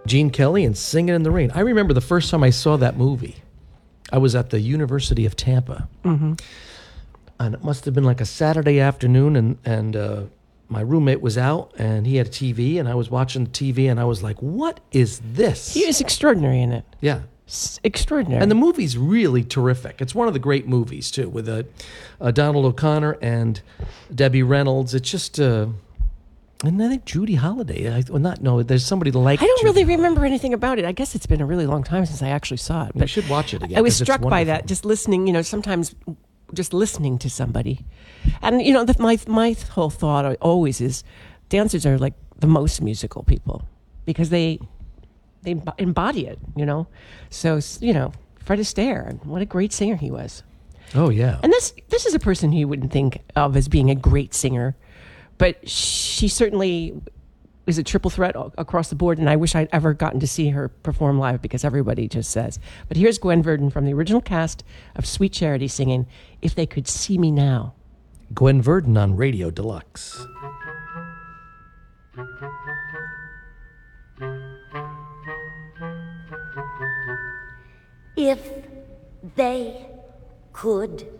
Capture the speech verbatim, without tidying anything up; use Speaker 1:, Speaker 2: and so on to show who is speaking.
Speaker 1: Gene Kelly and Singing in the Rain. I remember the first time I saw that movie. I was at the University of Tampa.
Speaker 2: Mm-hmm.
Speaker 1: And it must have been like a Saturday afternoon, and, and uh, my roommate was out, and he had a T V, and I was watching the T V, and I was like, what is this?
Speaker 2: He is extraordinary in it.
Speaker 1: Yeah.
Speaker 2: S- extraordinary.
Speaker 1: And the movie's really terrific. It's one of the great movies, too, with uh, uh, Donald O'Connor and Debbie Reynolds. It's just... Uh, and I think Judy Holliday. I, well, not no. There's somebody like.
Speaker 2: I don't
Speaker 1: Judy
Speaker 2: really
Speaker 1: Holliday.
Speaker 2: remember anything about it. I guess it's been a really long time since I actually saw it.
Speaker 1: You
Speaker 2: But
Speaker 1: should watch it again.
Speaker 2: I was
Speaker 1: 'cause it's
Speaker 2: struck by
Speaker 1: wonderful.
Speaker 2: that, just listening. You know, sometimes just listening to somebody, and you know, the, my my whole thought always is, dancers are like the most musical people because they they embody it. You know, so you know, Fred Astaire, what a great singer he was.
Speaker 1: Oh yeah.
Speaker 2: And this this is a person who you wouldn't think of as being a great singer. But she certainly is a triple threat across the board, and I wish I'd ever gotten to see her perform live because everybody just says. But here's Gwen Verdon from the original cast of Sweet Charity singing If They Could See Me Now.
Speaker 1: Gwen Verdon on Radio Deluxe.
Speaker 3: If they could